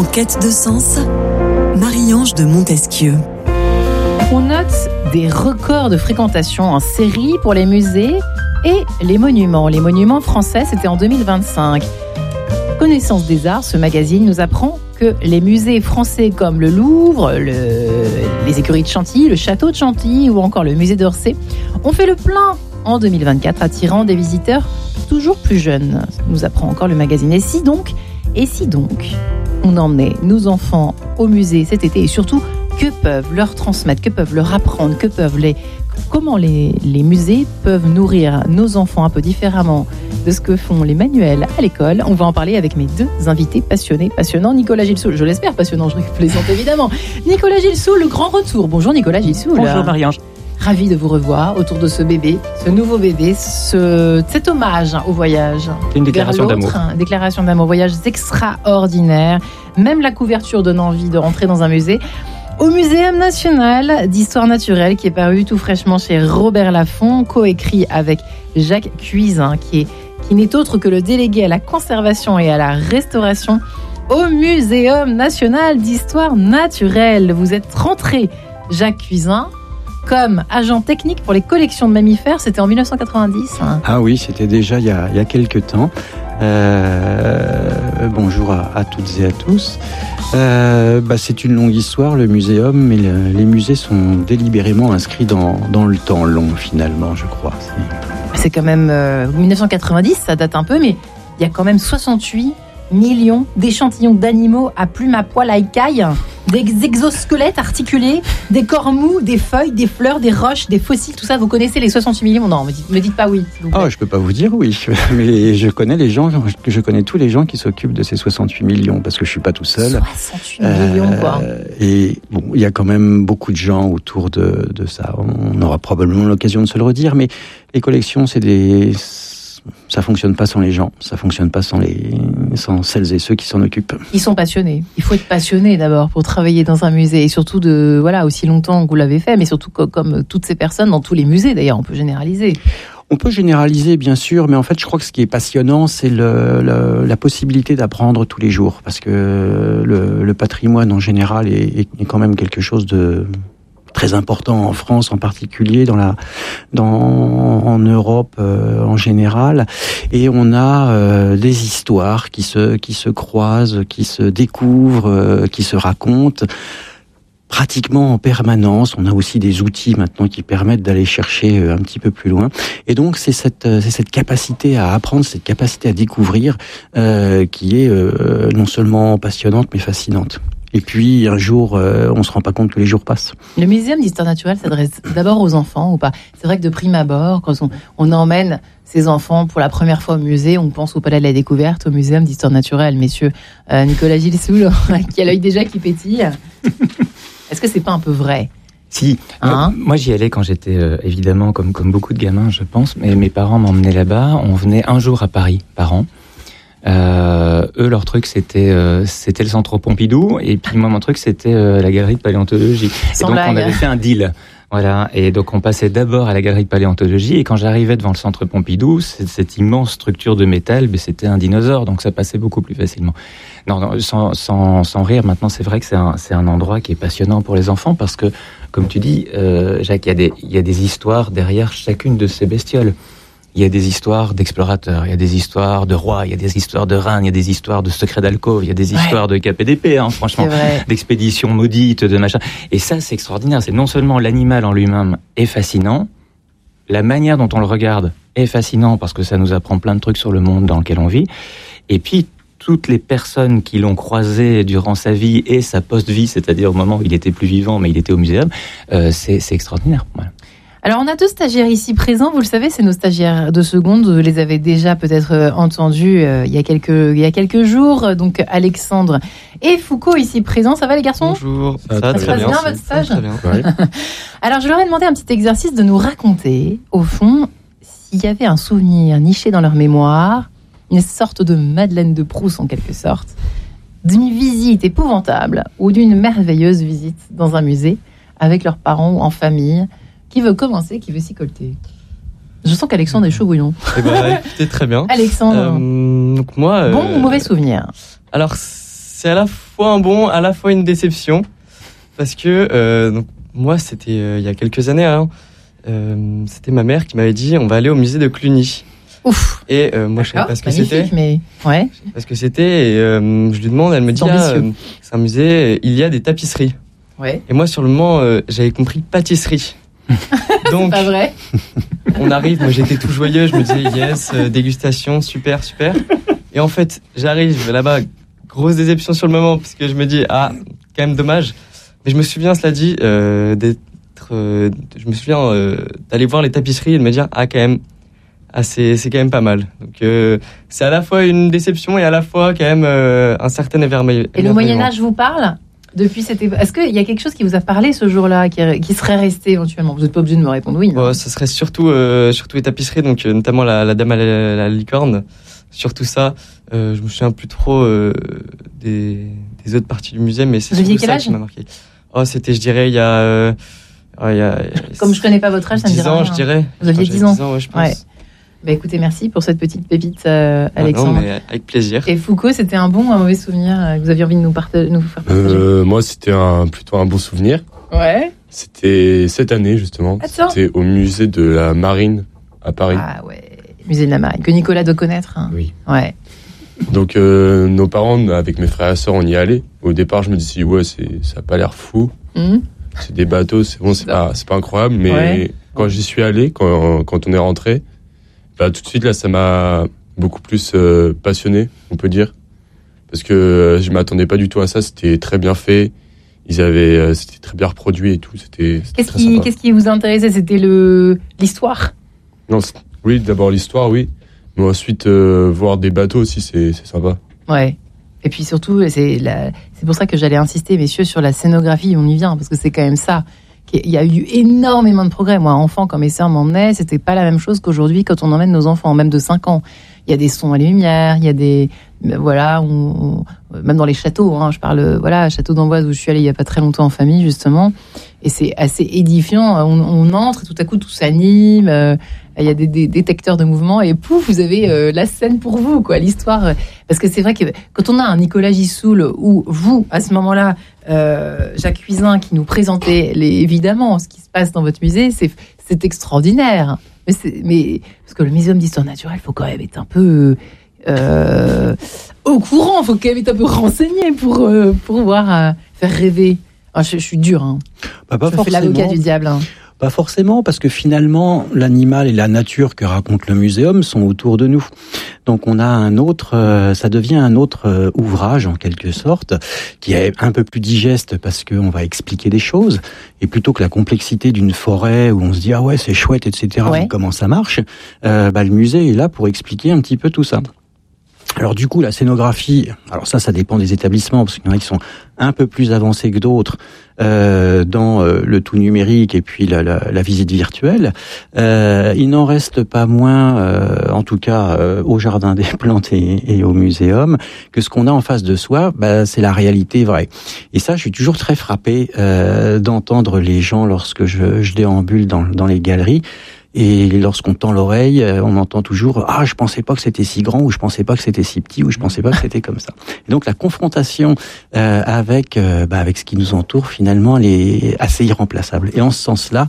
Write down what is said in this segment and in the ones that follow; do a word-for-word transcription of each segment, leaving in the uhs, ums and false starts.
En quête de sens, Marie-Ange de Montesquieu. On note des records de fréquentation en série pour les musées et les monuments. Les monuments français, c'était en deux mille vingt-cinq. Connaissance des Arts, ce magazine nous apprend que les musées français comme le Louvre, le, les écuries de Chantilly, le château de Chantilly ou encore le musée d'Orsay ont fait le plein en deux mille vingt-quatre, attirant des visiteurs toujours plus jeunes, nous apprend encore le magazine. Et si donc, et si donc, on emmenait nos enfants au musée cet été et surtout, que peuvent leur transmettre, que peuvent leur apprendre, que peuvent les, comment les, les musées peuvent nourrir nos enfants un peu différemment de ce que font les manuels à l'école. On va en parler avec mes deux invités passionnés, passionnants. Nicolas Gilsoul, je l'espère passionnant, je plaisante évidemment. Nicolas Gilsoul, le grand retour. Bonjour Nicolas Gilsoul. Bonjour Marie-Ange. Ravi de vous revoir autour de ce bébé, ce nouveau bébé, ce, cet hommage au voyage. C'est une déclaration d'amour. Déclaration d'amour, voyage extraordinaire. Même la couverture donne envie de rentrer dans un musée. Au Muséum national d'histoire naturelle, qui est paru tout fraîchement chez Robert Laffont, coécrit avec Jacques Cuisin, qui, est, qui n'est autre que le délégué à la conservation et à la restauration au Muséum national d'histoire naturelle. Vous êtes rentré, Jacques Cuisin, comme agent technique pour les collections de mammifères, c'était en dix-neuf cent quatre-vingt-dix. Hein. Ah oui, c'était déjà il y a, il y a quelques temps. Euh, bonjour à, à toutes et à tous. Euh, bah, c'est une longue histoire, le muséum, mais le, les musées sont délibérément inscrits dans, dans le temps long, finalement, je crois. C'est, c'est quand même euh, dix-neuf cent quatre-vingt-dix, ça date un peu, mais il y a quand même soixante-huit millions d'échantillons d'animaux à plumes, à poils, à écailles, des exosquelettes articulés, des corps mous, des feuilles, des fleurs, des roches, des fossiles, tout ça. Vous connaissez les soixante-huit millions? Non, me dites, me dites pas oui. Oh, je peux pas vous dire oui, mais je connais les gens, je connais tous les gens qui s'occupent de ces soixante-huit millions parce que je suis pas tout seul. soixante-huit millions, quoi. Euh, et bon, il y a quand même beaucoup de gens autour de, de ça. On aura probablement l'occasion de se le redire, mais les collections, c'est des ça fonctionne pas sans les gens, ça fonctionne pas sans les, sans celles et ceux qui s'en occupent. Ils sont passionnés. Il faut être passionné d'abord pour travailler dans un musée et surtout de, voilà, aussi longtemps que vous l'avez fait, mais surtout comme, comme toutes ces personnes dans tous les musées d'ailleurs, on peut généraliser. On peut généraliser, bien sûr, mais en fait, je crois que ce qui est passionnant, c'est le, le, la possibilité d'apprendre tous les jours, parce que le, le patrimoine en général est, est quand même quelque chose de très important en France en particulier, dans la, dans, en Europe euh, en général, et on a euh, des histoires qui se, qui se croisent, qui se découvrent, euh, qui se racontent pratiquement en permanence. On a aussi des outils maintenant qui permettent d'aller chercher un petit peu plus loin. Et donc c'est cette, c'est cette capacité à apprendre, cette capacité à découvrir euh, qui est euh, non seulement passionnante mais fascinante. Et puis, un jour, euh, on se rend pas compte que les jours passent. Le Muséum d'histoire naturelle s'adresse d'abord aux enfants ou pas? C'est vrai que de prime abord, quand on, on emmène ses enfants pour la première fois au musée, on pense au Palais de la Découverte, au Muséum d'histoire naturelle. Messieurs, euh, Nicolas Gilsoul, qui a l'œil déjà qui pétille. Est-ce que c'est pas un peu vrai? Si, hein? moi, moi j'y allais quand j'étais, euh, évidemment, comme, comme beaucoup de gamins, je pense, mais mes parents m'emmenaient là-bas. On venait un jour à Paris par an. Euh, eux, leur truc, c'était euh, c'était le centre Pompidou, et puis moi, mon truc, c'était euh, la galerie de paléontologie. Sans et donc, blague. on avait fait un deal. Voilà, et donc on passait d'abord à la galerie de paléontologie, et quand j'arrivais devant le centre Pompidou, cette, cette immense structure de métal, ben, c'était un dinosaure, donc ça passait beaucoup plus facilement. Non, non sans, sans, sans rire, maintenant c'est vrai que c'est un, c'est un endroit qui est passionnant pour les enfants, parce que, comme tu dis, euh, Jacques, il y a des, il y a des histoires derrière chacune de ces bestioles. Il y a des histoires d'explorateurs, il y a des histoires de rois, il y a des histoires de reines, il y a des histoires de secrets d'alcôve, il y a des histoires ouais. de K P D P, hein, franchement, d'expéditions maudites, de machin. Et ça, c'est extraordinaire. C'est non seulement l'animal en lui-même est fascinant, la manière dont on le regarde est fascinant parce que ça nous apprend plein de trucs sur le monde dans lequel on vit. Et puis, toutes les personnes qui l'ont croisé durant sa vie et sa post-vie, c'est-à-dire au moment où il était plus vivant, mais il était au muséum, euh, c'est, c'est extraordinaire. Voilà. Alors, on a deux stagiaires ici présents. Vous le savez, c'est nos stagiaires de seconde. Vous les avez déjà peut-être entendus euh, il y a quelques, il y a quelques jours. Donc, Alexandre et Foucault ici présents. Ça va, les garçons? Bonjour. Ça, ça, ça se passe bien, bien votre stage? Très bien. Ouais. Alors, je leur ai demandé un petit exercice de nous raconter, au fond, s'il y avait un souvenir niché dans leur mémoire, une sorte de Madeleine de Proust en quelque sorte, d'une visite épouvantable ou d'une merveilleuse visite dans un musée avec leurs parents ou en famille. Qui veut commencer? Qui veut s'y colter? Je sens qu'Alexandre est chaud bouillon. Eh ben, écoutez, très bien. Alexandre. Euh, donc moi, bon euh, ou mauvais souvenir? Alors, c'est à la fois un bon, à la fois une déception. Parce que euh, donc, moi, c'était euh, il y a quelques années, hein, euh, c'était ma mère qui m'avait dit on va aller au musée de Cluny. Ouf. Et euh, moi, je savais pas ce que c'était. Mais ouais. Je savais pas ce que c'était. Et euh, je lui demande, elle me dit ah, euh, c'est un musée, il y a des tapisseries. Ouais. Et moi, sur le moment, euh, j'avais compris pâtisserie. Donc, c'est pas vrai. On arrive, moi j'étais tout joyeux, je me disais yes, euh, dégustation, super, super. Et en fait, j'arrive là-bas, grosse déception sur le moment, parce que je me dis ah, quand même dommage. Mais je me souviens, cela dit, euh, d'être, euh, je me souviens euh, d'aller voir les tapisseries et de me dire ah quand même, ah c'est c'est quand même pas mal. Donc euh, c'est à la fois une déception et à la fois quand même euh, un certain émerveillement. Et le Moyen Âge vous parle depuis cette époque? Est-ce qu'il y a quelque chose qui vous a parlé ce jour-là, qui, qui serait resté éventuellement? Vous n'êtes pas obligé de me répondre oui. Bon, ce serait surtout euh, surtout les tapisseries, donc euh, notamment la, la Dame à la, la licorne. Surtout ça, euh, je me souviens plus trop euh, des des autres parties du musée, mais c'est surtout ça qui m'a marqué. Oh, c'était, je dirais, il y a, euh, oh, il y a, comme je connais pas votre âge, ça me dirait dix ans, rien. Je dirais. Vous aviez dix ans. dix ans, ouais, je pense. Ouais. Bah écoutez, merci pour cette petite pépite, euh, Alexandre. Ah non, mais avec plaisir. Et Foucault, c'était un bon ou un mauvais souvenir euh, que vous aviez envie de nous, partager, nous faire partager? euh, Moi, c'était un, plutôt un bon souvenir. Ouais. C'était cette année, justement. Attends. C'était au musée de la Marine à Paris. Ah ouais, musée de la Marine, que Nicolas doit connaître. Hein. Oui. Ouais. Donc, euh, nos parents, avec mes frères et sœurs, on y allait. Au départ, je me disais, ouais, c'est, ça n'a pas l'air fou. Mmh. C'est des bateaux, c'est bon, c'est pas, c'est pas incroyable. Mais ouais. Quand j'y suis allé, quand, quand on est rentré, bah, tout de suite, là, ça m'a beaucoup plus euh, passionné, on peut dire. Parce que euh, je m'attendais pas du tout à ça. C'était très bien fait. Ils avaient, euh, c'était très bien reproduit et tout. C'était, c'était qu'est-ce très qui, sympa. Qu'est-ce qui vous intéressait? C'était le, l'histoire? Non, oui, d'abord l'histoire, oui. Mais ensuite, euh, voir des bateaux aussi, c'est, c'est sympa. Ouais. Et puis surtout, c'est, la... c'est pour ça que j'allais insister, messieurs, sur la scénographie. On y vient, parce que c'est quand même ça. Il y a eu énormément de progrès. Moi, enfant, quand mes sœurs m'emmenaient, c'était pas la même chose qu'aujourd'hui quand on emmène nos enfants, même de cinq ans. Il y a des sons à la lumière, il y a des... Voilà, on, on, même dans les châteaux, hein, je parle, voilà, château d'Amboise où je suis allée il y a pas très longtemps en famille, justement. Et c'est assez édifiant. On, on entre et tout à coup, tout s'anime. Euh, il y a des, des détecteurs de mouvement et pouf, vous avez euh, la scène pour vous, quoi, l'histoire. Parce que c'est vrai que quand on a un Nicolas Gisoul ou vous, à ce moment-là, euh, Jacques Cuisin, qui nous présentait les, évidemment ce qui se passe dans votre musée, c'est, c'est extraordinaire. Mais, c'est, mais parce que le Muséum d'histoire naturelle, il faut quand même être un peu euh, au courant, il faut quand même être un peu renseigné pour, euh, pour pouvoir euh, faire rêver. Ah, je, je suis dur, hein. Bah, pas je forcément. fais l'avocat du diable. Hein. Pas forcément, parce que finalement, l'animal et la nature que raconte le muséum sont autour de nous. Donc on a un autre, euh, ça devient un autre euh, ouvrage en quelque sorte, qui est un peu plus digeste parce qu'on va expliquer des choses, et plutôt que la complexité d'une forêt où on se dit ah ouais c'est chouette, et cetera. Ouais. Comment ça marche, euh, bah, le musée est là pour expliquer un petit peu tout ça. Alors du coup, la scénographie, alors ça, ça dépend des établissements, parce qu'il y en a qui sont un peu plus avancés que d'autres euh, dans euh, le tout numérique et puis la, la, la visite virtuelle. Euh, il n'en reste pas moins, euh, en tout cas euh, au Jardin des Plantes et, et au Muséum, que ce qu'on a en face de soi, bah, c'est la réalité vraie. Et ça, je suis toujours très frappé euh, d'entendre les gens lorsque je, je déambule dans, dans les galeries. Et lorsqu'on tend l'oreille, on entend toujours « Ah, je pensais pas que c'était si grand » ou « Je pensais pas que c'était si petit » ou « Je pensais pas que c'était comme ça ». Et donc la confrontation euh, avec euh, bah, avec ce qui nous entoure, finalement, elle est assez irremplaçable. Et en ce sens-là,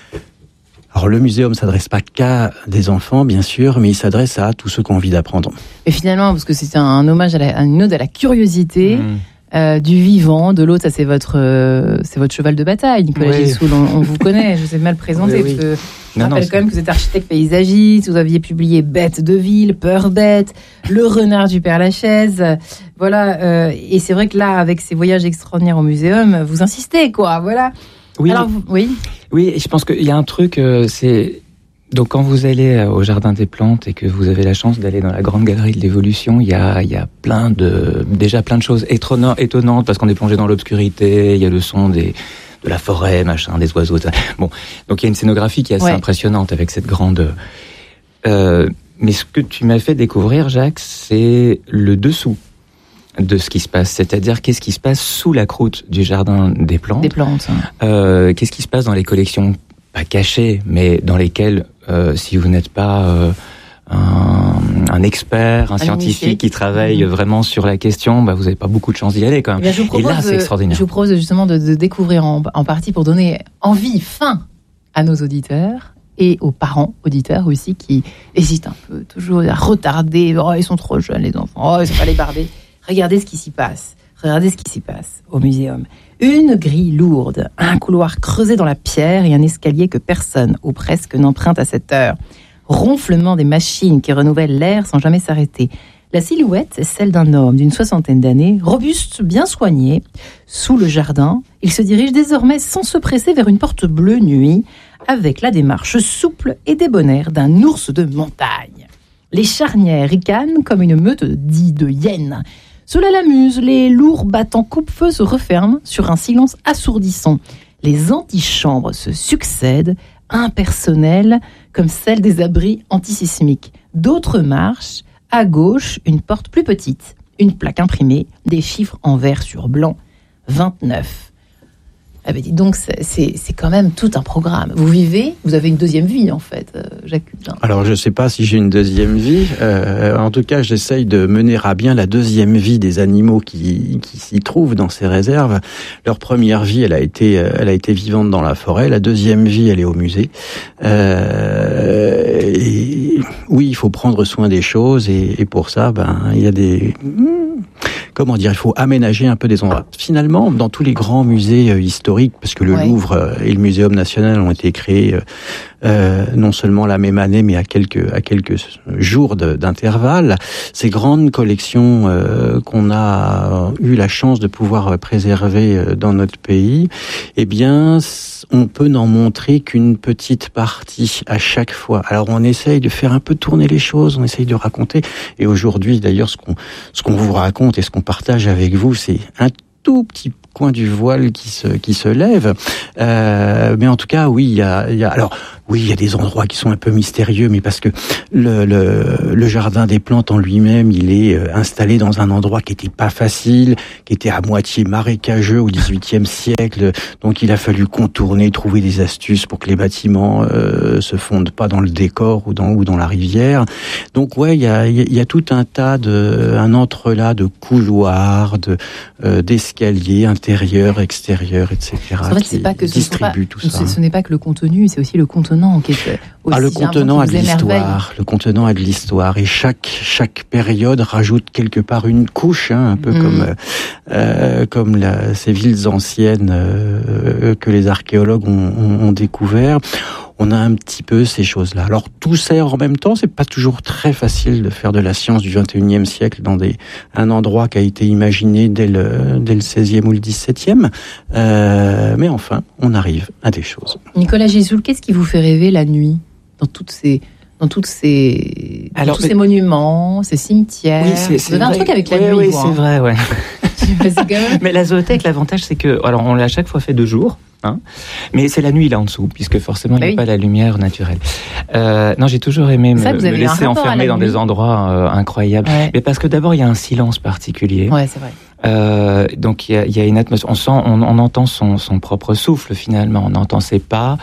alors le muséum s'adresse pas qu'à des enfants, bien sûr, mais il s'adresse à tous ceux qui ont envie d'apprendre. Et finalement, parce que c'est un hommage à, la, à une ode à la curiosité, mmh. Euh, du vivant, de l'autre, ça c'est votre, euh, c'est votre cheval de bataille, Nicolas oui. Gisoul. On, on vous connaît, je vous ai mal présenté. Oui, oui. Parce que je non, rappelle non, quand même que vous êtes architecte paysagiste, vous aviez publié Bête de ville, Peur bête, Le renard du Père Lachaise. Voilà, euh, et c'est vrai que là, avec ces voyages extraordinaires au muséum, vous insistez, quoi. Voilà. Oui. Alors, vous, oui. Oui, je pense qu'il y a un truc, euh, c'est. Donc, quand vous allez au Jardin des Plantes et que vous avez la chance d'aller dans la grande galerie de l'évolution, il y a, il y a plein de, déjà plein de choses étonnantes parce qu'on est plongé dans l'obscurité, il y a le son des, de la forêt, machin, des oiseaux. Bon. Donc, il y a une scénographie qui est assez ouais. impressionnante avec cette grande, euh, mais ce que tu m'as fait découvrir, Jacques, c'est le dessous de ce qui se passe, c'est-à-dire qu'est-ce qui se passe sous la croûte du Jardin des Plantes. Des plantes. Euh, qu'est-ce qui se passe dans les collections pas cachées, mais dans lesquelles, euh, si vous n'êtes pas euh, un, un expert, un, un scientifique initié. qui travaille mmh. vraiment sur la question, bah, vous n'avez pas beaucoup de chance d'y aller quand même. Eh bien, je vous Et là, de, c'est extraordinaire. Je vous propose justement de, de découvrir en, en partie pour donner envie, faim à nos auditeurs et aux parents auditeurs aussi qui hésitent un peu, toujours à retarder. Oh, ils sont trop jeunes les enfants, oh, ils sont pas les bardés. Regardez ce qui s'y passe. Regardez ce qui s'y passe au muséum. Une grille lourde, un couloir creusé dans la pierre et un escalier que personne ou presque n'emprunte à cette heure. Ronflement des machines qui renouvellent l'air sans jamais s'arrêter. La silhouette est celle d'un homme d'une soixantaine d'années, robuste, bien soigné. Sous le jardin, il se dirige désormais sans se presser vers une porte bleue nuit, avec la démarche souple et débonnaire d'un ours de montagne. Les charnières ricanent comme une meute dite de hyènes. Cela l'amuse, les lourds battants coupe-feu se referment sur un silence assourdissant. Les antichambres se succèdent, impersonnelles, comme celles des abris antisismiques. D'autres marches, à gauche, une porte plus petite, une plaque imprimée, des chiffres en vert sur blanc, vingt-neuf. Ah ben dis donc, c'est, c'est, c'est quand même tout un programme. Vous vivez, vous avez une deuxième vie en fait, euh, Jacques Cutin. Alors je ne sais pas si j'ai une deuxième vie. Euh, en tout cas, j'essaye de mener à bien la deuxième vie des animaux qui, qui s'y trouvent dans ces réserves. Leur première vie, elle a été, elle a été vivante dans la forêt. La deuxième vie, elle est au musée. Euh, et oui, il faut prendre soin des choses et, et pour ça, ben il y a des Comment dire, il faut aménager un peu des endroits. Finalement, dans tous les grands musées euh, historiques, parce que le ouais. Louvre euh, et le Muséum national ont été créés euh, euh, non seulement la même année, mais à quelques à quelques jours de, d'intervalle, ces grandes collections euh, qu'on a eu la chance de pouvoir préserver euh, dans notre pays, eh bien, on peut n'en montrer qu'une petite partie à chaque fois. Alors, on essaye de faire un peu tourner les choses, on essaye de raconter. Et aujourd'hui, d'ailleurs, ce qu'on ce qu'on vous raconte et ce qu'on partage avec vous, c'est un tout petit coin du voile qui se qui se lève. Euh, mais en tout cas, oui, il y a il y a alors oui, il y a des endroits qui sont un peu mystérieux, mais parce que le le, le jardin des plantes en lui-même, il est installé dans un endroit qui était pas facile, qui était à moitié marécageux au dix-huitième siècle. Donc, il a fallu contourner, trouver des astuces pour que les bâtiments euh, se fondent pas dans le décor ou dans ou dans la rivière. Donc, ouais, il y a il y a tout un tas de un entrelac de couloirs, de euh, d'escaliers intérieurs, extérieurs, et cetera. En fait, c'est pas que ce distribue pas, tout ça. Ce n'est pas que le contenu, c'est aussi le contenant qui est aussi. Ah, le contenant a de l'histoire. Le contenant a de l'histoire et chaque chaque période rajoute quelque part une couche, hein, un peu mmh. comme euh, comme la, ces villes anciennes euh, que les archéologues ont, ont, ont découvert. On a un petit peu ces choses-là. Alors tout ça en même temps, c'est pas toujours très facile de faire de la science du vingt et unième siècle dans des un endroit qui a été imaginé dès le dès le seizième ou le dix-septième. Euh, mais enfin, on arrive à des choses. Nicolas Gisoul, qu'est-ce qui vous fait rêver la nuit dans toutes ces dans toutes ces dans Alors, tous mais... ces monuments, ces cimetières? Oui, c'est, c'est vous avez vrai. un truc avec la oui, nuit. Oui, quoi, c'est hein. vrai, ouais. même... Mais la zoothèque, l'avantage, c'est que alors on l'a à chaque fois fait deux jours. Hein, mais c'est la nuit là en dessous, puisque forcément il n'y a oui. pas la lumière naturelle. Euh, non, j'ai toujours aimé me, ça, me laisser enfermer dans nuit. Des endroits euh, incroyables. Ouais. Mais parce que d'abord il y a un silence particulier. Ouais, c'est vrai. Euh, donc il y a, il y a une atmosphère. On sent, on, on entend son, son propre souffle finalement. On entend ses pas.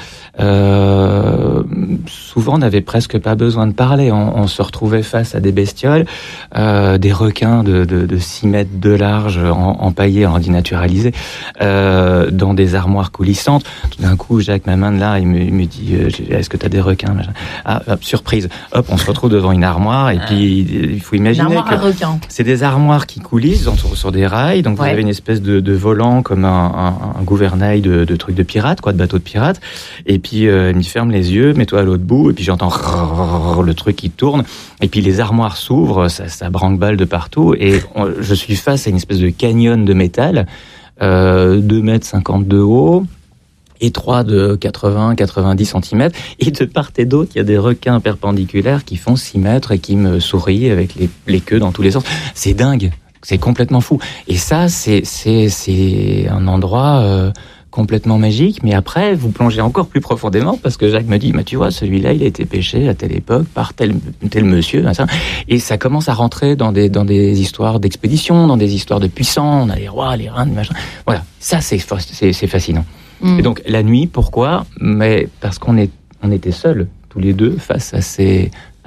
Euh, souvent, on n'avait presque pas besoin de parler. On, on se retrouvait face à des bestioles, euh, des requins de, de, de six mètres de large, en, empaillés, en dénaturalisés, euh, dans des armoires coulissantes. Tout d'un coup, Jacques m'amène là, il me, il me dit euh, est-ce que tu as des requins? Ah, hop, surprise. Hop, on se retrouve devant une armoire et puis il faut imaginer que c'est des armoires qui coulissent sur, sur des rails. Donc vous ouais. avez une espèce de, de volant comme un, un, un gouvernail de, de trucs de pirates, quoi, de bateaux de pirates. Et puis euh, il me ferme les yeux, mets-toi à l'autre bout. Et puis j'entends le truc qui tourne. Et puis les armoires s'ouvrent, ça, ça branque-balle de partout. Et on, je suis face à une espèce de canyon de métal, euh, deux mètres cinquante de haut, étroit de quatre-vingts à quatre-vingt-dix centimètres, et de part et d'autre, il y a des requins perpendiculaires qui font six mètres et qui me sourient avec les, les queues dans tous les sens. C'est dingue, c'est complètement fou. Et ça, c'est, c'est, c'est un endroit euh, complètement magique, mais après, vous plongez encore plus profondément, parce que Jacques me dit, bah, tu vois, celui-là, il a été pêché à telle époque, par tel, tel monsieur, ça. Et ça commence à rentrer dans des, dans des histoires d'expédition, dans des histoires de puissants, on a les rois, les reines, machin. Voilà, ça, c'est, c'est, c'est fascinant. Mmh. Et donc la nuit, pourquoi? Mais parce qu'on est, on était seuls tous les deux face à ces,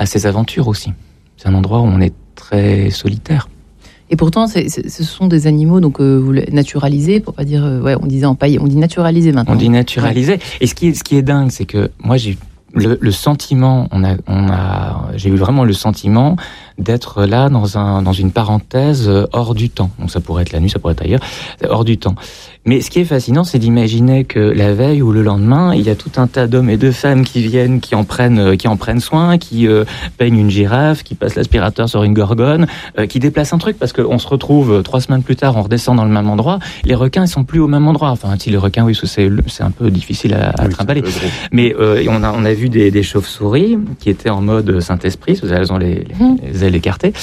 à ses aventures aussi. C'est un endroit où on est très solitaire. Et pourtant, c'est, c'est, ce sont des animaux donc euh, vous les naturalisés, pour pas dire, euh, ouais, on disait empaillés, on dit naturalisés maintenant. On dit naturalisés. Ouais. Et ce qui est, ce qui est dingue, c'est que moi j'ai le, le sentiment, on a, on a, j'ai eu vraiment le sentiment d'être là dans un, dans une parenthèse hors du temps. Donc ça pourrait être la nuit, ça pourrait être ailleurs, hors du temps. Mais ce qui est fascinant, c'est d'imaginer que la veille ou le lendemain, il y a tout un tas d'hommes et de femmes qui viennent, qui en prennent, qui en prennent soin, qui euh, peignent une girafe, qui passent l'aspirateur sur une gorgone, euh, qui déplacent un truc, parce qu'on se retrouve trois semaines plus tard, on redescend dans le même endroit. Les requins, ils sont plus au même endroit. Enfin, si les requins, oui, c'est, c'est un peu difficile à, à oui, trimballer. Mais euh, on a, on a vu des, des chauves-souris qui étaient en mode Saint-Esprit, elles ont les, les, mmh. les ailes écartées.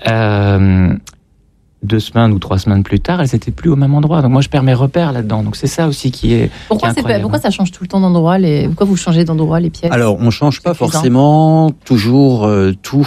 Euh, deux semaines ou trois semaines plus tard, elles n'étaient plus au même endroit. Donc moi, je perds mes repères là-dedans. Donc c'est ça aussi qui est, pourquoi qui est c'est pas, pourquoi ça change tout le temps d'endroit les... Pourquoi vous changez d'endroit, les pièces? Alors, on ne change pas forcément toujours euh, tout,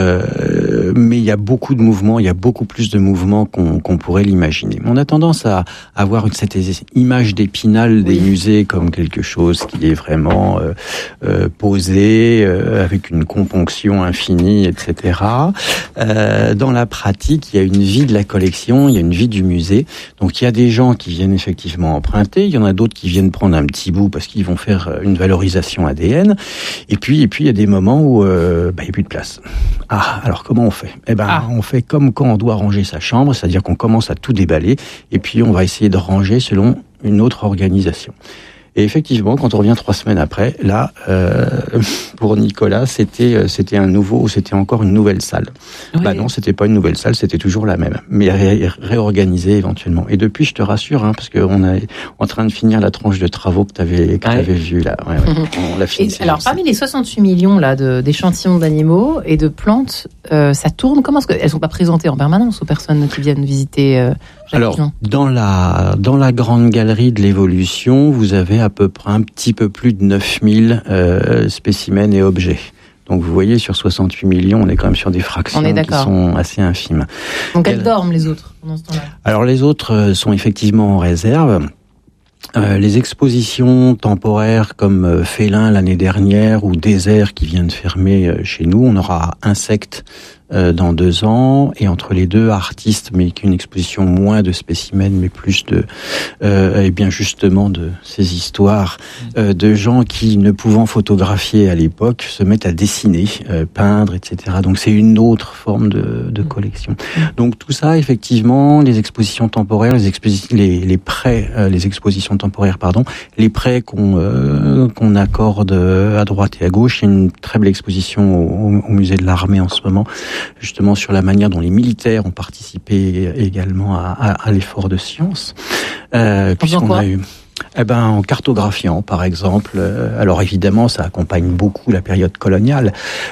euh, mais il y a beaucoup de mouvements, il y a beaucoup plus de mouvements qu'on, qu'on pourrait l'imaginer. On a tendance à avoir cette image d'Épinal des oui. musées comme quelque chose qui est vraiment euh, euh, posé, euh, avec une componction infinie, et cetera. Euh, dans la pratique, il y a une vie de la collection, il y a une vie du musée. Donc il y a des gens qui viennent effectivement emprunter, il y en a d'autres qui viennent prendre un petit bout parce qu'ils vont faire une valorisation A D N. Et puis et puis il y a des moments où euh, bah, il n'y a plus de place. Ah, alors comment on fait? Eh ben ah. on fait comme quand on doit ranger sa chambre, c'est-à-dire qu'on commence à tout déballer et puis on va essayer de ranger selon une autre organisation. Et effectivement, quand on revient trois semaines après, là, euh, pour Nicolas, c'était c'était un nouveau, c'était encore une nouvelle salle. Oui. Bah non, c'était pas une nouvelle salle, c'était toujours la même, mais ré- réorganisée éventuellement. Et depuis, je te rassure, hein, parce qu'on est en train de finir la tranche de travaux que t'avais que ouais. t'avais vue là. Ouais, ouais. On l'a fini. Alors, parmi les soixante-huit millions là de, d'échantillons d'animaux et de plantes, euh, ça tourne. Comment est-ce qu'elles sont pas présentées en permanence aux personnes qui viennent visiter? Euh, Alors, dans la dans la grande galerie de l'évolution, vous avez à peu près un petit peu plus de neuf mille euh, spécimens et objets. Donc vous voyez, sur soixante-huit millions, on est quand même sur des fractions qui sont assez infimes. Donc elles, elles dorment, les autres, pendant ce temps-là? Alors les autres sont effectivement en réserve. Euh, les expositions temporaires comme euh, Félin l'année dernière ou Désert qui vient de fermer euh, chez nous, on aura Insectes euh, dans deux ans et entre les deux Artistes, mais qu'une exposition moins de spécimens mais plus de euh, et bien justement de ces histoires euh, de gens qui, ne pouvant photographier à l'époque, se mettent à dessiner, euh, peindre, et cetera. Donc c'est une autre forme de, de collection. Donc tout ça, effectivement, les expositions temporaires, les expositions, les, les prêts, euh, les expositions temporaires, pardon, les prêts qu'on euh, qu'on accorde à droite et à gauche. Il y a une très belle exposition au, au musée de l'Armée en ce moment, justement sur la manière dont les militaires ont participé également à, à, à l'effort de science. Euh, puisqu'on a eu Eh ben, en cartographiant, par exemple. Alors évidemment, ça accompagne beaucoup la période coloniale,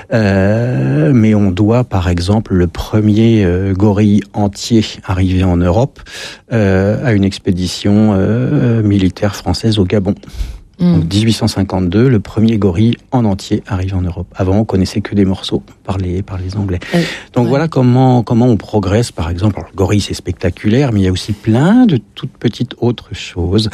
euh, mais on doit, par exemple, le premier euh, gorille entier arrivé en Europe euh, à une expédition euh, militaire française au Gabon. Donc dix-huit cent cinquante-deux, le premier gorille en entier arrive en Europe. Avant, on connaissait que des morceaux par les par les Anglais. Euh, Donc ouais. voilà comment comment on progresse. Par exemple, alors, le gorille c'est spectaculaire, mais il y a aussi plein de toutes petites autres choses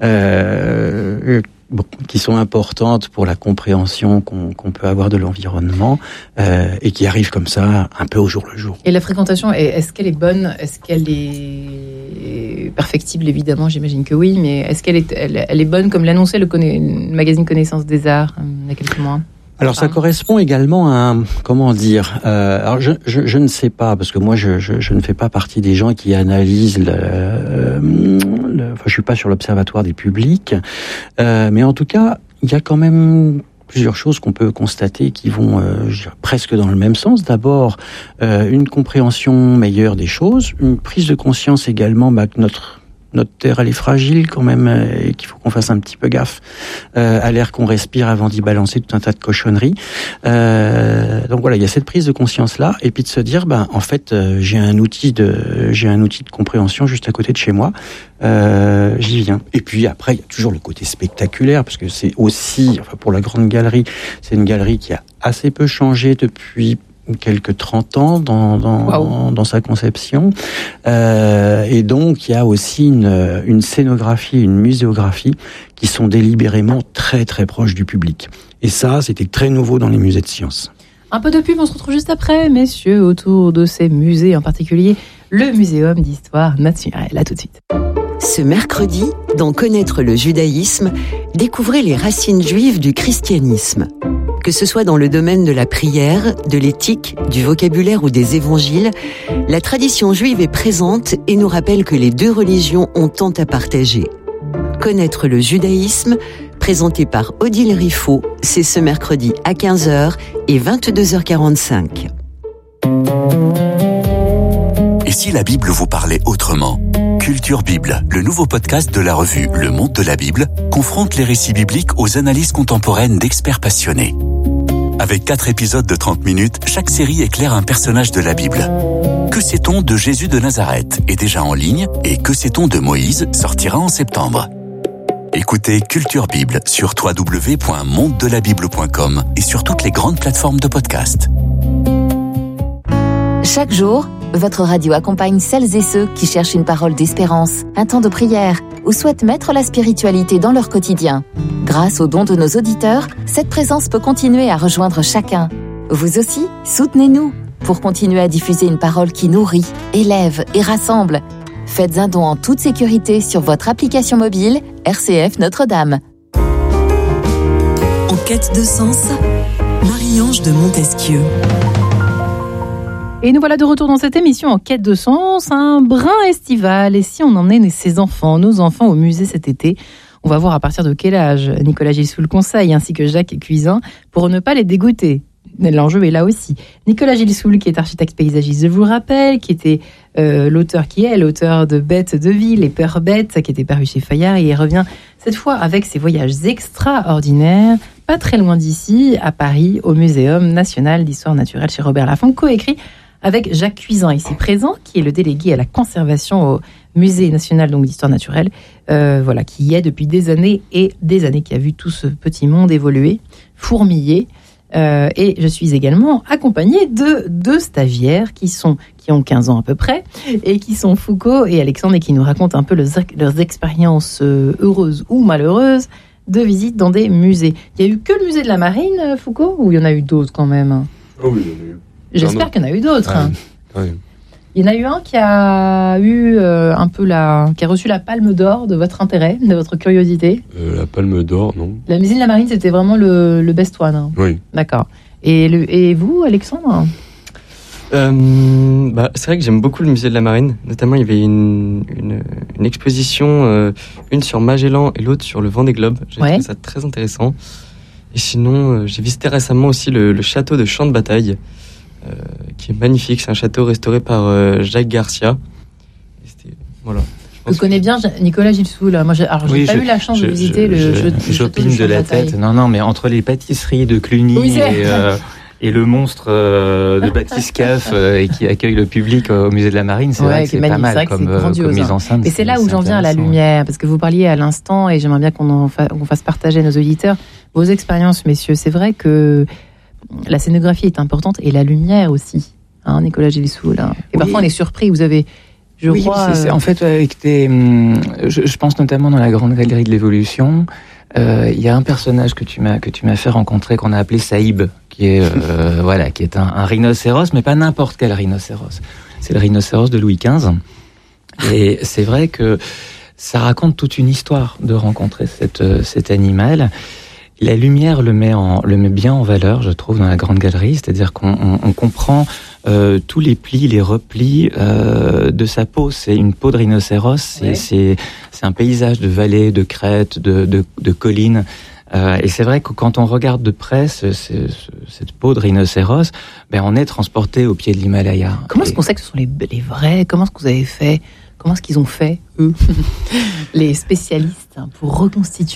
euh, bon, qui sont importantes pour la compréhension qu'on, qu'on peut avoir de l'environnement euh, et qui arrivent comme ça un peu au jour le jour. Et la fréquentation, est-ce qu'elle est bonne? Est-ce qu'elle est perfectible? Évidemment, j'imagine que oui, mais est-ce qu'elle est, elle, elle est bonne comme l'annonçait le, conna... le magazine Connaissance des Arts euh, il y a quelques mois? Alors ça correspond également à un, comment dire, euh, alors je, je, je ne sais pas, parce que moi je, je, je ne fais pas partie des gens qui analysent, le, euh, le, enfin je suis pas sur l'Observatoire des publics, euh, mais en tout cas il y a quand même plusieurs choses qu'on peut constater qui vont euh, je dirais, presque dans le même sens. D'abord, euh, une compréhension meilleure des choses, une prise de conscience également bah, que notre Notre terre, elle est fragile quand même et qu'il faut qu'on fasse un petit peu gaffe euh, à l'air qu'on respire avant d'y balancer tout un tas de cochonneries. Euh, donc voilà, il y a cette prise de conscience-là et puis de se dire, ben en fait, euh, j'ai un outil de, j'ai un outil de compréhension juste à côté de chez moi. Euh, j'y viens. Et puis après, il y a toujours le côté spectaculaire parce que c'est aussi, enfin pour la grande galerie, c'est une galerie qui a assez peu changé depuis quelques trente ans dans dans, wow. dans, dans sa conception euh, et donc il y a aussi une une scénographie, une muséographie qui sont délibérément très très proches du public et ça c'était très nouveau dans les musées de sciences. Un peu de pub, on se retrouve juste après, messieurs, autour de ces musées, en particulier le Muséum d'Histoire Naturelle. À tout de suite. Ce mercredi, dans Connaître le judaïsme, découvrez les racines juives du christianisme. Que ce soit dans le domaine de la prière, de l'éthique, du vocabulaire ou des évangiles, la tradition juive est présente et nous rappelle que les deux religions ont tant à partager. Connaître le judaïsme, présenté par Odile Riffaut, c'est ce mercredi à quinze heures et vingt-deux heures quarante-cinq. Et si la Bible vous parlait autrement ? Culture Bible, le nouveau podcast de la revue Le Monde de la Bible, confronte les récits bibliques aux analyses contemporaines d'experts passionnés. Avec quatre épisodes de trente minutes, chaque série éclaire un personnage de la Bible. Que sait-on de Jésus de Nazareth est déjà en ligne et Que sait-on de Moïse sortira en septembre. Écoutez Culture Bible sur w w w point monde de la bible point com et sur toutes les grandes plateformes de podcast. Chaque jour, votre radio accompagne celles et ceux qui cherchent une parole d'espérance, un temps de prière ou souhaitent mettre la spiritualité dans leur quotidien. Grâce aux dons de nos auditeurs, cette présence peut continuer à rejoindre chacun. Vous aussi, soutenez-nous pour continuer à diffuser une parole qui nourrit, élève et rassemble. Faites un don en toute sécurité sur votre application mobile R C F Notre-Dame. En quête de sens, Marie-Ange de Montesquieu. Et nous voilà de retour dans cette émission en quête de sens, un brin estival. Et si on emmenait ses enfants, nos enfants au musée cet été, on va voir à partir de quel âge Nicolas Gilsoul le conseille, ainsi que Jacques Cuisin, pour ne pas les dégoûter. L'enjeu est là aussi. Nicolas Gilsoul, qui est architecte paysagiste, je vous le rappelle, qui était euh, l'auteur qui est l'auteur de Bêtes de ville et Peur bête, qui était paru chez Fayard, et il revient cette fois avec ses voyages extraordinaires, pas très loin d'ici, à Paris, au Muséum national d'histoire naturelle chez Robert Laffont, coécrit avec Jacques Cuisin, ici présent, qui est le délégué à la conservation au Musée national donc, d'histoire naturelle, euh, voilà, qui y est depuis des années et des années, qui a vu tout ce petit monde évoluer, fourmiller. Euh, et je suis également accompagnée de deux stagiaires qui, sont, qui ont quinze ans à peu près, et qui sont Foucault et Alexandre, et qui nous racontent un peu leurs, leurs expériences heureuses ou malheureuses de visite dans des musées. Il n'y a eu que le musée de la Marine, Foucault, ou il y en a eu d'autres quand même ? Oh oui, il y en a eu. J'espère qu'il y en a eu d'autres. Ah, hein. oui. Il y en a eu un qui a eu euh, un peu la, qui a reçu la Palme d'Or de votre intérêt, de votre curiosité. Euh, la Palme d'Or, non. La musée de la Marine, c'était vraiment le, le best one. Hein. Oui. D'accord. Et, le, et vous, Alexandre ? euh, bah, C'est vrai que j'aime beaucoup le musée de la Marine. Notamment, il y avait une, une, une exposition, euh, une sur Magellan et l'autre sur le Vendée Globe. J'ai ouais. trouvé ça très intéressant. Et sinon, euh, j'ai visité récemment aussi le, le château de Champ de Bataille. Euh, qui est magnifique, c'est un château restauré par euh, Jacques Garcia. Et c'était, voilà. Je, je connais bien Nicolas Gilsoul. Moi, j'ai, alors, j'ai oui, pas je, eu la chance je, de visiter je, le, je, jeu, je, le château de, de la tête. Non, non, mais entre les pâtisseries de Cluny oui, et, euh, et le monstre euh, de Bathyscaphe euh, et qui accueille le public au musée de la Marine, c'est ouais, vrai que c'est pas mal c'est comme, euh, comme mise en scène. Et c'est, c'est là où j'en viens à la lumière, parce que vous parliez à l'instant, et j'aimerais bien qu'on en fa- qu'on fasse partager à nos auditeurs vos expériences, messieurs. C'est vrai que la scénographie est importante et la lumière aussi. Hein, Nicolas Gilsoul. Hein. Et oui. Parfois on est surpris. Vous avez, je oui, crois, c'est, c'est, euh... en fait, avec des, je, je pense notamment dans la grande galerie de l'évolution, il euh, y a un personnage que tu m'as que tu m'as fait rencontrer qu'on a appelé Saïb, qui est euh, voilà, qui est un, un rhinocéros, mais pas n'importe quel rhinocéros. C'est le rhinocéros de Louis quinze. Et c'est vrai que ça raconte toute une histoire de rencontrer cette, cet animal. La lumière le met, en, le met bien en valeur, je trouve, dans la grande galerie, c'est-à-dire qu'on on, on comprend euh, tous les plis, les replis euh, de sa peau. C'est une peau de rhinocéros, c'est, ouais. c'est, c'est un paysage de vallées, de crêtes, de, de, de collines. Euh, et c'est vrai que quand on regarde de près ce, ce, ce, cette peau de rhinocéros, ben on est transporté au pied de l'Himalaya. Comment est-ce qu'on sait que ce sont les, les vrais ? Comment est-ce que vous avez fait ? Comment est-ce qu'ils ont fait, eux, les spécialistes, hein, pour reconstituer ?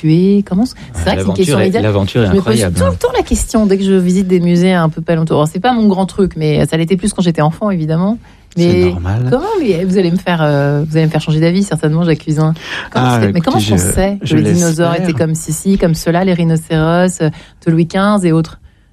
Comment... C'est vrai que c'est une question est, l'aventure est je incroyable. Je me pose tout le temps la question dès que je visite des musées un peu paléontologiques. C'est pas mon grand truc, mais ça l'était plus quand j'étais enfant, évidemment. Mais c'est normal. Comment mais vous allez me faire, euh, vous allez me faire changer d'avis certainement, Jacques Cuisin. Comment ah, écoutez, mais comment je, on sait que les dinosaures étaient comme ceci, comme cela, les rhinocéros de Louis quinze et autres ?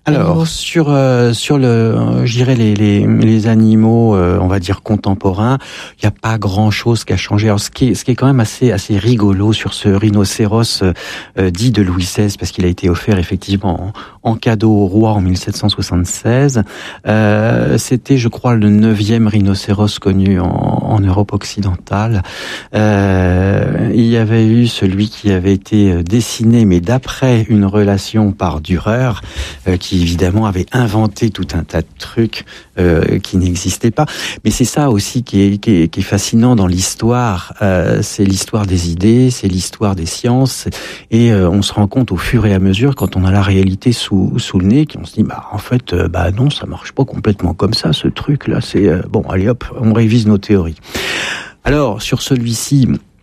Alors animaux. sur euh, sur le, euh, je dirais les les, les animaux, euh, on va dire contemporains, il y a pas grand chose qui a changé. Alors ce qui est ce qui est quand même assez assez rigolo sur ce rhinocéros euh, dit de Louis seize, parce qu'il a été offert effectivement en, en cadeau au roi en mille sept cent soixante-seize. Euh, c'était, je crois, le neuvième rhinocéros connu en, en Europe occidentale. Euh, il y avait eu celui qui avait été dessiné, mais d'après une relation par Dürer, euh, qui évidemment avait inventé tout un tas de trucs euh, qui n'existaient pas. Mais c'est ça aussi qui est, qui est, qui est fascinant dans l'histoire. Euh, c'est l'histoire des idées, c'est l'histoire des sciences, et euh, on se rend compte au fur et à mesure, quand on a la réalité sous, sous le nez, qu'on se dit, bah en fait, euh, bah non, ça marche pas complètement comme ça, ce truc-là. C'est euh, bon, allez hop, on révise nos théories. Alors sur celui-ci,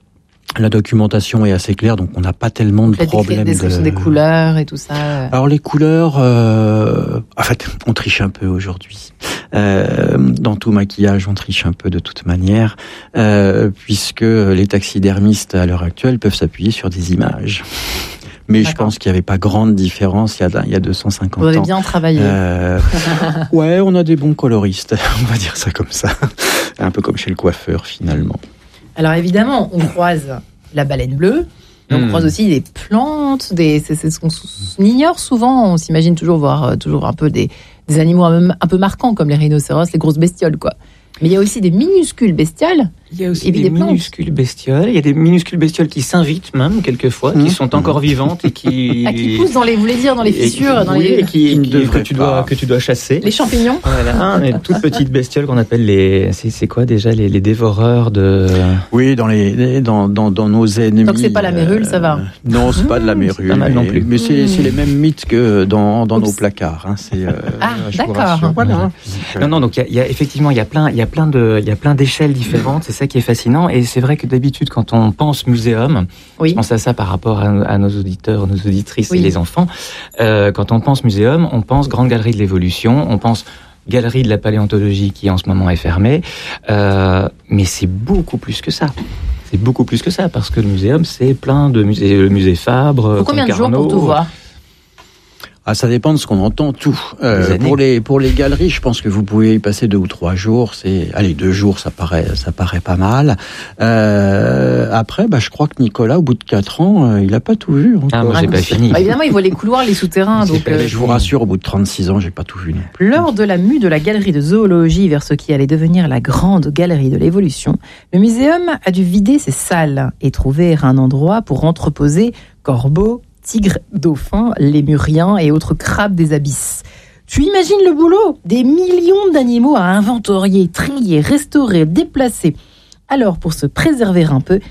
la documentation est assez claire, donc on n'a pas tellement de La problèmes. des, des, de... des couleurs et tout ça. Alors les couleurs, euh... en fait, on triche un peu aujourd'hui. Euh, dans tout maquillage, on triche un peu de toute manière, euh, puisque les taxidermistes à l'heure actuelle peuvent s'appuyer sur des images. Mais D'accord. je pense qu'il n'y avait pas grande différence il y a, il y a deux cent cinquante ans. Vous avez bien travaillé. Euh, ouais, on a des bons coloristes, on va dire ça comme ça. Un peu comme chez le coiffeur, finalement. Alors évidemment, on croise la baleine bleue, mais on mmh. croise aussi des plantes, des, c'est, c'est ce qu'on ignore souvent. On s'imagine toujours voir euh, toujours un peu des, des animaux un, un peu marquants, comme les rhinocéros, les grosses bestioles, quoi. Mais il y a aussi des minuscules bestioles. Il y a aussi et des, des minuscules bestioles. Il y a des minuscules bestioles qui s'invitent même quelquefois, mmh. qui sont encore vivantes et qui ah, qui poussent dans les, vous voulez dire, dans les fissures, et, dans oui, les et qui, qui, qui que tu dois que tu dois chasser. Les champignons. Voilà, les toutes petites bestioles qu'on appelle les, c'est, c'est quoi déjà les, les dévoreurs de. Oui, dans les dans dans, dans nos ennemis. Donc c'est pas la mérule, euh, ça va. Non, c'est mmh, pas de la mérule. C'est pas mal mais, non plus. Mais c'est, mmh. c'est les mêmes mythes que dans dans Oups. nos placards. Hein. C'est. Euh, ah, d'accord. Voilà. Non, non. Donc il y, y a effectivement il y a plein il y a plein de il y a plein d'échelles différentes. C'est ça qui est fascinant. Et c'est vrai que d'habitude, quand on pense muséum, oui. je pense à ça par rapport à, à nos auditeurs, nos auditrices oui. et les enfants. Euh, quand on pense muséum, on pense Grande Galerie de l'Évolution, on pense Galerie de la Paléontologie qui en ce moment est fermée. Euh, mais c'est beaucoup plus que ça. C'est beaucoup plus que ça, parce que le muséum, c'est plein de musées. Le musée Fabre, pour combien de jours pour tout voir ? Ah, ça dépend de ce qu'on entend, tout. Euh, pour les pour les galeries, je pense que vous pouvez y passer deux ou trois jours. C'est, allez, deux jours, ça paraît ça paraît pas mal. Euh, après, bah, je crois que Nicolas, au bout de quatre ans, euh, il a pas tout vu. Encore. Ah, moi, j'ai pas fini. Bah, évidemment, il voit les couloirs, les souterrains. Donc, euh, je vous rassure, au bout de trente-six ans, j'ai pas tout vu non plus. Lors de la mue de la galerie de zoologie vers ce qui allait devenir la grande galerie de l'évolution, le muséum a dû vider ses salles et trouver un endroit pour entreposer corbeaux, tigres, dauphins, lémuriens et autres crabes des abysses. Tu imagines le boulot ? Des millions d'animaux à inventorier, trier, restaurer, déplacer. Alors, pour se préserver un peu,